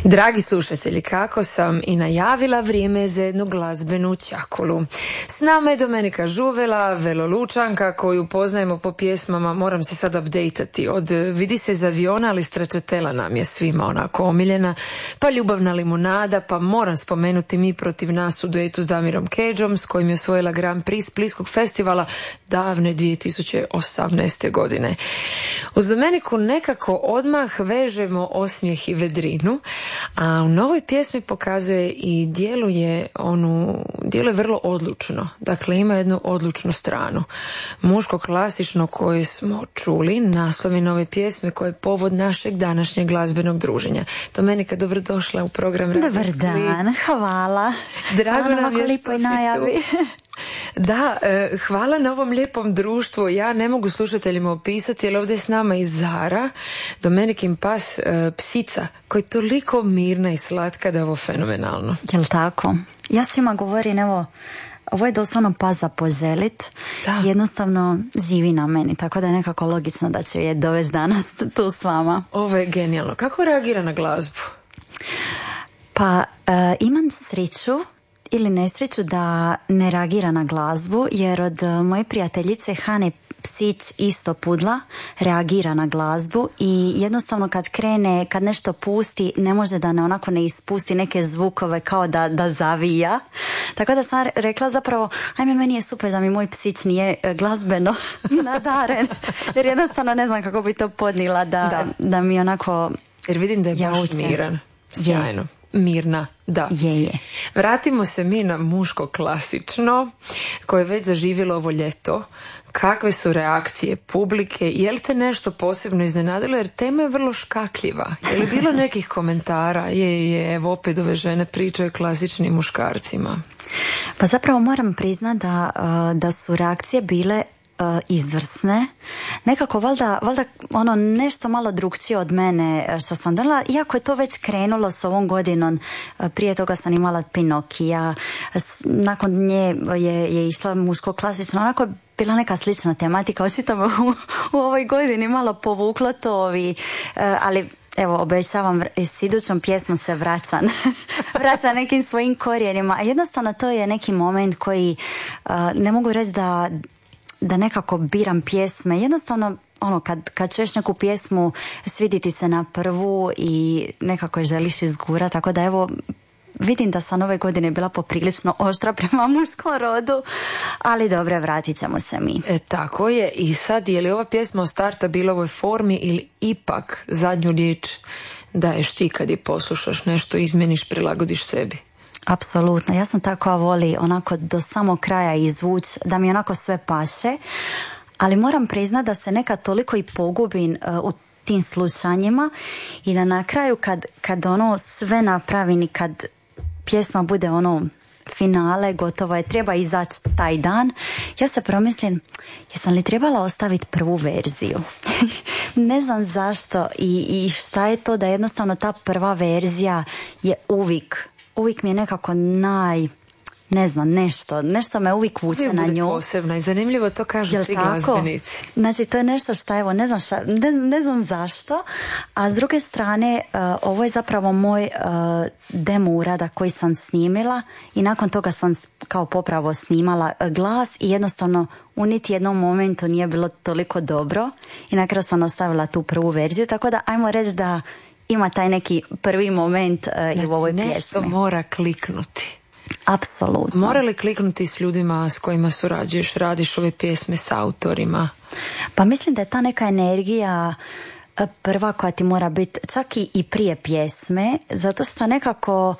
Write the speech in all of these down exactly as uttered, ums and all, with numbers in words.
Dragi slušatelji, kako sam i najavila, vrijeme je za jednu glazbenu ćakulu. S nama je Domenica Žuvela, velolučanka koju poznajemo po pjesmama, moram se sad updateati, od Vidi se iz aviona, ali Stracciatella nam je svima onako omiljena, pa Ljubavna limunada, pa moram spomenuti Mi protiv nas u duetu s Damirom Keđom, s kojim je osvojila Grand Prix Splitskog festivala davne dvije tisuće osamnaeste. godine. Uz Domeniku nekako odmah vežemo osmijeh i vedrinu, a u novoj pjesmi pokazuje i djeluje onu, djeluje vrlo odlučno. Dakle, ima jednu odlučnu stranu. Muško klasično koje smo čuli, naslovi nove pjesme koje je povod našeg današnjeg glazbenog druženja. Domenica, dobrodošla u program Radio Dobar Split. dan, hvala. Drago hvala nam je što si najavi. tu. Da, hvala na ovom lijepom društvu. Ja ne mogu slušateljima opisati, jer ovdje je s nama i Zara, Domenikin pas, psica, koja je toliko mirna i slatka da je ovo fenomenalno. Jel' tako? Ja svima govorim, evo, ovo je doslovno pas za poželit. Da. Jednostavno živi na meni, tako da je nekako logično da ću je dovesti danas tu s vama. Ovo je genijalno. Kako reagira na glazbu? Pa, e, imam sreću ili nesreću da ne reagira na glazbu, jer od moje prijateljice Hane psić isto pudla reagira na glazbu i jednostavno kad krene, kad nešto pusti, ne može da ne onako ne ispusti neke zvukove kao da, da zavija. Tako da sam rekla zapravo, ajme, meni je super da mi moj psić nije glazbeno nadaren, jer jednostavno ne znam kako bi to podnila da, da. da mi onako... Jer vidim da je baš jauče. Miran, sjajno. Je. Mirna, da. Je, je. Vratimo se mi na muško klasično, koje je već zaživjelo ovo ljeto. Kakve su reakcije publike? Je li te nešto posebno iznenadilo? Jer tema je vrlo škakljiva. Je li bilo nekih komentara? Je, je, evo opet ove žene pričaju klasičnim muškarcima. Pa zapravo moram priznati da, da su reakcije bile Uh, izvrsne. Nekako valjda, valjda ono nešto malo drugčije od mene što sam donijela, iako je to već krenulo s ovom godinom. Uh, prije toga sam imala Pinokija, nakon nje je, je išla muško klasično, onako je bila neka slična tematika. Očito me u, u ovoj godini malo povuklo to ovi, uh, ali evo, obećavam, s idućom pjesmom se vraćam vraćam nekim svojim korijenima. Jednostavno to je neki moment koji uh, ne mogu reći da da nekako biram pjesme. Jednostavno, ono, kad, kad čuješ neku pjesmu, svidi ti se na prvu i nekako je želiš izgura, tako da evo, vidim da sam ove godine bila poprilično oštra prema muškom rodu, ali dobro, vratit ćemo se mi. E, tako je. I sad, je li ova pjesma od starta bila u ovoj formi ili ipak zadnju riječ daješ ti kad je poslušaš nešto, izmjeniš, prilagodiš sebi? Apsolutno, ja sam tako koja voli onako do samog kraja izvući, da mi onako sve paše, ali moram priznati da se nekad toliko i pogubim uh, u tim slušanjima i da na kraju kad, kad ono sve napravim i kad pjesma bude ono finale, gotovo je, treba izaći taj dan, ja se promislim, jesam li trebala ostaviti prvu verziju? Ne znam zašto i, i šta je to da jednostavno ta prva verzija je uvijek uvijek mi je nekako naj, ne znam, nešto, nešto me uvijek vuče na nju. Posebna i zanimljivo, to kažu Jel svi tako? Glazbenici. Znači, to je nešto šta, evo, ne znam, šta, ne, ne znam zašto, a s druge strane, uh, ovo je zapravo moj uh, demo urada koji sam snimila i nakon toga sam kao popravo snimala uh, glas i jednostavno u niti jednom momentu nije bilo toliko dobro i na kraju sam ostavila tu prvu verziju, tako da ajmo reći da ima taj neki prvi moment uh, znači, i u ovoj pjesmi. Nešto mora kliknuti. Apsolutno. Mora li kliknuti s ljudima s kojima surađuješ, radiš ove pjesme s autorima? Pa mislim da je ta neka energija prva koja ti mora biti čak i, i prije pjesme, zato što nekako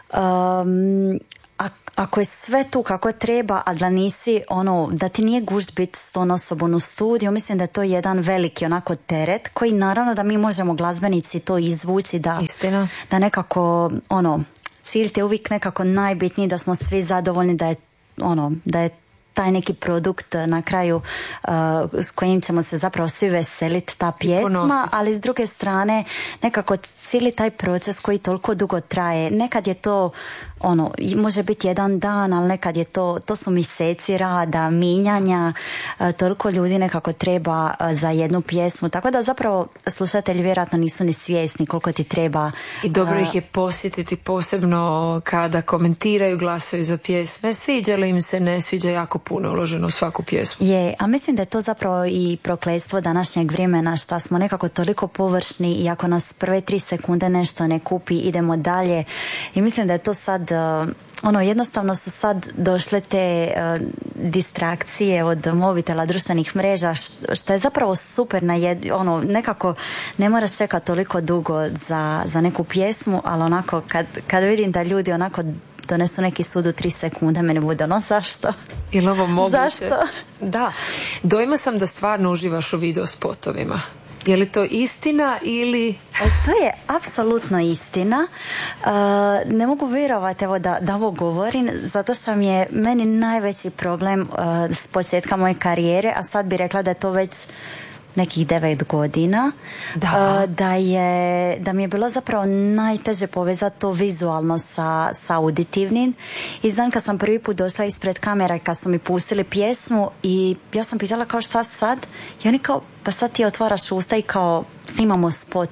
um, a, ako je sve tu kako treba, a da nisi ono, da ti nije gušt biti s tom osobom u studiju, mislim da je to jedan veliki onako teret koji naravno da mi možemo glazbenici to izvući, da, Istina. da nekako ono, cilj ti je uvijek nekako najbitniji, da smo svi zadovoljni, da je ono, da je taj neki produkt na kraju uh, s kojim ćemo se zapravo svi veseliti, ta pjesma, ali s druge strane nekako cijeli taj proces koji toliko dugo traje, nekad je to ono, može biti jedan dan, ali nekad je to, to su mjeseci rada, minjanja, uh, toliko ljudi nekako treba uh, za jednu pjesmu, tako da zapravo slušatelji vjerojatno nisu ni svjesni koliko ti treba. I dobro ih je posjetiti, posebno kada komentiraju, glasaju za pjesme, sviđa li im se, ne sviđa, jako puno uloženo u svaku pjesmu. Je, a mislim da je to zapravo i prokletstvo današnjeg vremena, što smo nekako toliko površni i ako nas prve tri sekunde nešto ne kupi, idemo dalje. I mislim da je to sad, ono, jednostavno su sad došle te uh, distrakcije od mobitela, društvenih mreža, što je zapravo super na jed, ono, nekako ne moraš čekati toliko dugo za, za neku pjesmu, ali onako kad, kad vidim da ljudi onako donesu neki sud u tri sekunde, meni bude ono, zašto? Ili ovo moguće? Zašto? Da, dojma sam da stvarno uživaš u video spotovima. Je li to istina ili... E, to je apsolutno istina. Uh, ne mogu vjerovati evo da, da ovo govorim, zato što mi je meni najveći problem uh, s početka moje karijere, a sad bi rekla da je to već nekih devet godina, da. Uh, da, je, da mi je bilo zapravo najteže povezati to vizualno sa, sa auditivnim. I znam kad sam prvi put došla ispred kamera i kad su mi pustili pjesmu i ja sam pitala kao šta sad, i oni kao pa sad ti otvaraš usta i kao snimamo spot.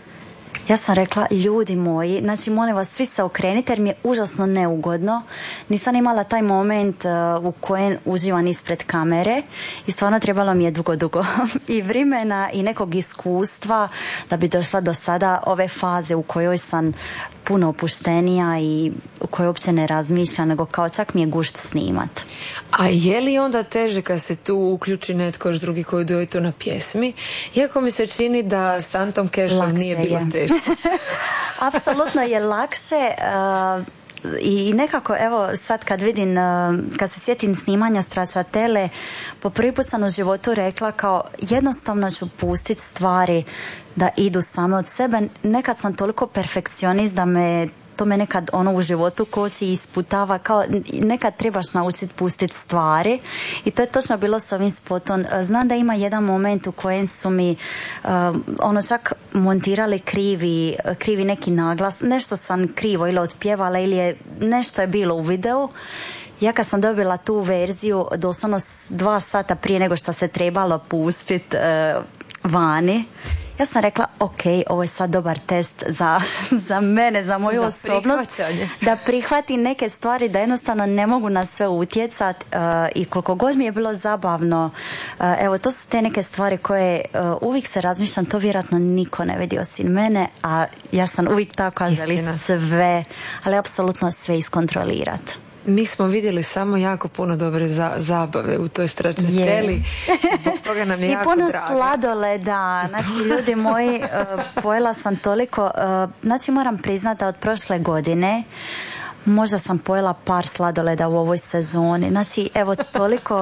Ja sam rekla, ljudi moji, znači molim vas svi se okrenite jer mi je užasno neugodno. Nisam imala taj moment uh, u kojem uživam ispred kamere i stvarno trebalo mi je dugo, dugo i vremena i nekog iskustva da bi došla do sada ove faze u kojoj sam puno opuštenija i u kojoj uopće ne razmišljam, nego kao čak mi je gušt snimat. A je li onda teže kad se tu uključi netko još drugi koji doje to na pjesmi? Iako mi se čini da s Antom Kešom nije bilo teško. Apsolutno je lakše. Uh, I nekako, evo, sad kad vidim, kad se sjetim snimanja Stracciatelle, po prvi put sam u životu rekla kao jednostavno ću pustiti stvari da idu same od sebe. Nekad sam toliko perfekcionist da me to me nekad ono u životu koči i isputava, kao nekad trebaš naučiti pustiti stvari i to je točno bilo s ovim spotom. Znam da ima jedan moment u kojem su mi uh, ono čak montirali krivi, krivi neki naglas, nešto sam krivo ili otpjevala ili je, nešto je bilo u videu. Ja kad sam dobila tu verziju doslovno dva sata prije nego što se trebalo pustiti uh, vani, ja sam rekla, ok, ovo je sad dobar test za, za mene, za moju za osobnost, da prihvatim neke stvari, da jednostavno ne mogu na sve utjecat uh, i koliko god mi je bilo zabavno, uh, evo, to su te neke stvari koje uh, uvijek se razmišljam, to vjerojatno niko ne vidi osim mene, a ja sam uvijek tako, a želi sve, ali apsolutno sve iskontrolirati. Mi smo vidjeli samo jako puno dobre za, zabave u toj Stracciatelli. Zbog toga nam je i jako puno drago. Sladoleda. Znači, ljudi moji, uh, pojela sam toliko. Uh, znači, moram priznati da od prošle godine možda sam pojela par sladoleda u ovoj sezoni. Znači, evo, toliko...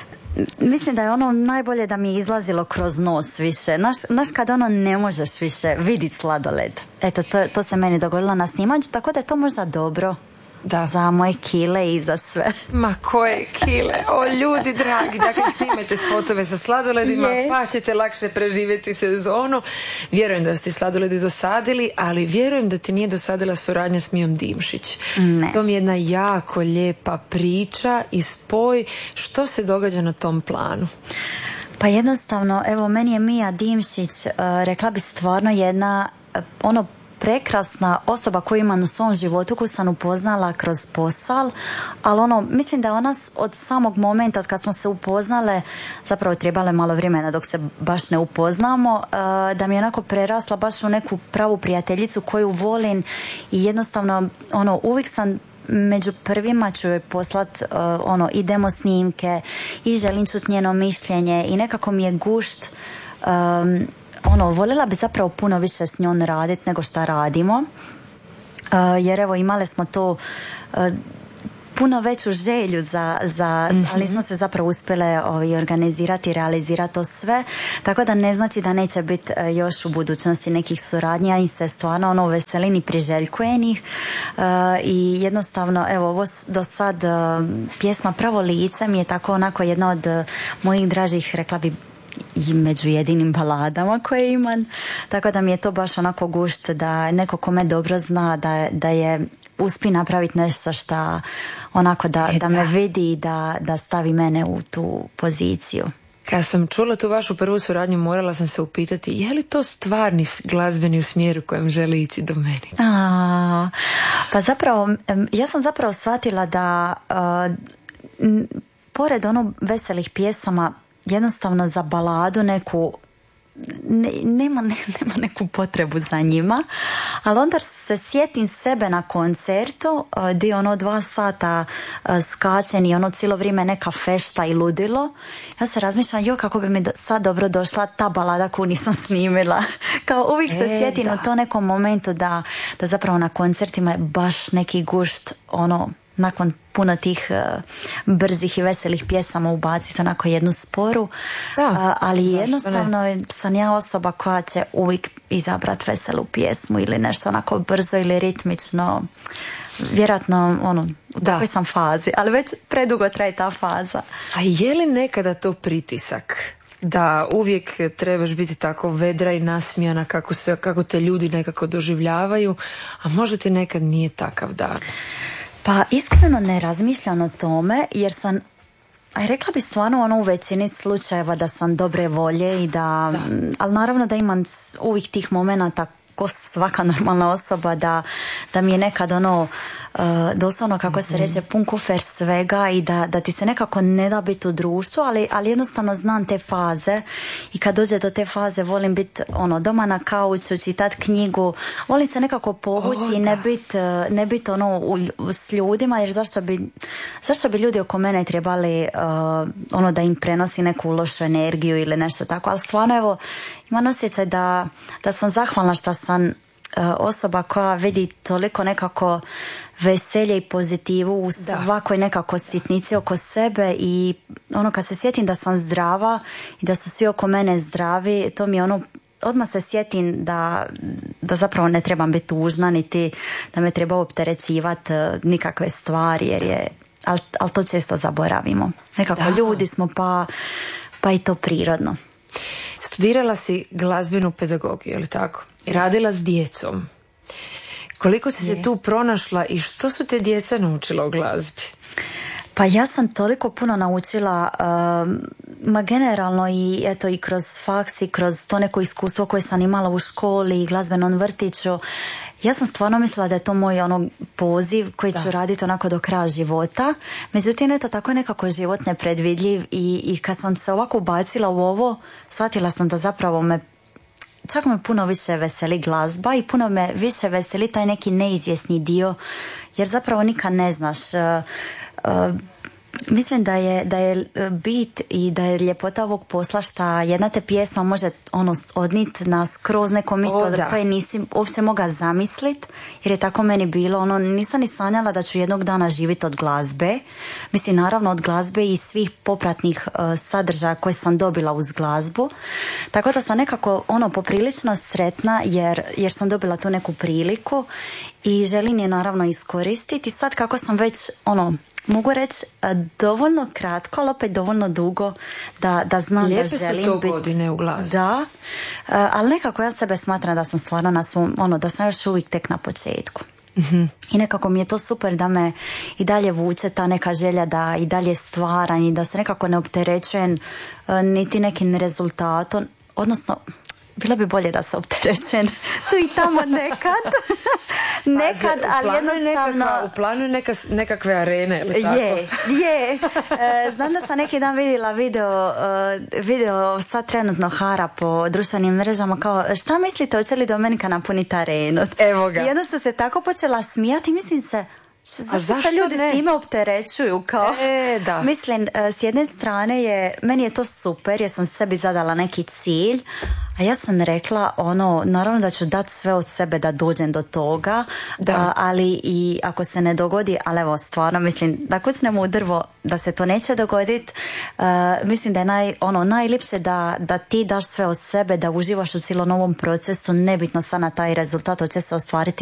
Mislim da je ono najbolje da mi je izlazilo kroz nos više. Znaš, znaš kad ono ne možeš više vidjeti sladoled. Eto, to, to se meni dogodilo na snimanju, tako da je to možda dobro. Da. Za moje kile i za sve. Ma koje kile, o ljudi dragi, dakle snimajte spotove sa sladoledima, je. Pa ćete lakše preživjeti sezonu. Vjerujem da ste sladoledi dosadili, ali vjerujem da ti nije dosadila suradnja s Mijom Dimšić. Ne. To mi je jedna jako lijepa priča i spoj. Što se događa na tom planu? Pa jednostavno, evo, meni je Mija Dimšić, uh, rekla bi stvarno jedna, uh, ono, prekrasna osoba koju imam u svom životu, koju sam upoznala kroz posao, ali ono, mislim da ona od samog momenta od kad smo se upoznale, zapravo trebalo malo vremena dok se baš ne upoznamo, da mi je onako prerasla baš u neku pravu prijateljicu koju volim i jednostavno ono, uvijek sam među prvima ću joj poslat uh, ono, i demo snimke i želim čuti njeno mišljenje i nekako mi je gušt um, ono, voljela bi zapravo puno više s njom raditi nego šta radimo, uh, jer evo imale smo to uh, puno veću želju za, za mm-hmm. ali nismo se zapravo uspjele ovaj, organizirati i realizirati to sve, tako da ne znači da neće biti još u budućnosti nekih suradnja i se stvarno ono veselim i priželjkujem ih uh, i jednostavno evo ovo do sad uh, pjesma Pravo lice mi je tako onako jedna od uh, mojih dražih, rekla bi, i među jedinim baladama koje imam, tako da mi je to baš onako gušt da neko ko me dobro zna da, da je uspije napraviti nešto šta onako da, da me vidi i da, da stavi mene u tu poziciju. Kad sam čula tu vašu prvu suradnju, morala sam se upitati je li to stvarni glazbeni u smjeru kojem želi ići do meni? A, pa zapravo, ja sam zapravo shvatila da uh, n, pored ono veselih pjesama jednostavno za baladu neku ne, nema, ne, nema neku potrebu za njima, ali onda se sjetim sebe na koncertu gdje je ono dva sata skačen i ono cijelo vrijeme neka fešta i ludilo. Ja se razmišljam, jo kako bi mi do, sad dobro došla ta balada koju nisam snimila. Kao uvijek se e, sjetim da. u to nekom momentu da, da zapravo na koncertima je baš neki gušt ono nakon puno tih uh, brzih i veselih pjesama ubaciti onako jednu sporu, da, uh, ali jednostavno ne? sam ja osoba koja će uvijek izabrati veselu pjesmu ili nešto onako brzo ili ritmično, vjerojatno ono, u takvoj sam fazi, ali već predugo traje ta faza. A je li nekada to pritisak? Da uvijek trebaš biti tako vedra i nasmijana kako, se, kako te ljudi nekako doživljavaju, a možda ti nekad nije takav dan? Pa iskreno ne razmišljam o tome jer sam, a rekla bi stvarno ono u većini slučajeva da sam dobre volje i da, da. ali naravno da imam uvijek tih momenata ko svaka normalna osoba da, da mi je nekad ono uh, doslovno kako se reče pun kufer svega i da, da ti se nekako ne da biti u društvu, ali, ali jednostavno znam te faze i kad dođe do te faze volim biti ono doma na kauču, čitati knjigu, volim se nekako povući oh, i ne biti ne bit ono u, s ljudima jer zašto bi, zašto bi ljudi oko mene trebali uh, ono da im prenosi neku lošu energiju ili nešto tako, ali stvarno evo imam osjećaj da, da sam zahvalna što sam uh, osoba koja vidi toliko nekako veselje i pozitivu u svakoj nekako sitnici oko sebe i ono kad se sjetim da sam zdrava i da su svi oko mene zdravi, to mi je ono odmah se sjetim da, da zapravo ne trebam biti tužna niti da me treba opterećivati uh, nikakve stvari jer je, ali al to često zaboravimo. Nekako da. Ljudi smo pa, pa i to prirodno. Studirala si glazbenu pedagogiju, je li tako? I radila s djecom. Koliko si je. se tu pronašla i što su te djeca naučila o glazbi? Pa ja sam toliko puno naučila, uh, ma generalno i eto i kroz faks i kroz to neko iskustvo koje sam imala u školi i glazbenom vrtiću. Ja sam stvarno mislila da je to moj ono poziv koji da. ću raditi onako do kraja života. Međutim, eto tako nekako život nepredvidljiv i, i kad sam se ovako ubacila u ovo, shvatila sam da zapravo me čak me puno više veseli glazba i puno me više veseli taj neki neizvjesni dio jer zapravo nikad ne znaš. Uh, uh, Mislim da je, da je bit i da je ljepota ovog posla šta jedna te pjesma može ono odnit na skroz neko mjesto koje nisi uopće mogla zamislit jer je tako meni bilo, ono nisam ni sanjala da ću jednog dana živjeti od glazbe, mislim naravno od glazbe i svih popratnih uh, sadržaja koje sam dobila uz glazbu, tako da sam nekako ono poprilično sretna jer, jer sam dobila tu neku priliku i želim je naravno iskoristiti. Sad kako sam već ono mogu reći dovoljno kratko, ali opet dovoljno dugo da, da znam Lijepe da želim biti. Lijepe su to godine u glazbi. Da, ali nekako ja sebe smatram da sam stvarno na svom, ono, da sam još uvijek tek na početku. Mm-hmm. I nekako mi je to super da me i dalje vuče ta neka želja da i dalje stvaram i da se nekako ne opterećujem niti nekim rezultatom, odnosno bilo bi bolje da se opterećen tu i tamo nekad. nekad, ali jednostavno... Nekakva, u planu je neka, nekakve arene, ili tako? Je, je. E, znam da sam neki dan vidjela video, uh, video sad trenutno hara po društvenim mrežama kao šta mislite, hoće li Domenika napuniti arenu? Evo ga. I onda sam se tako počela smijati i mislim se Zašto se ljudi ne? s time opterećuju? Kao, e, da. Mislim, s jedne strane je, meni je to super jer sam sebi zadala neki cilj, a ja sam rekla, ono, naravno da ću dati sve od sebe da dođem do toga, a, ali i ako se ne dogodi, ali evo, stvarno, mislim, da kucnemo u drvo da se to neće dogoditi, uh, mislim da je naj, ono, najljepše da, da ti daš sve od sebe, da uživaš u cijelom ovom procesu, nebitno sad na taj rezultat, hoće se ostvariti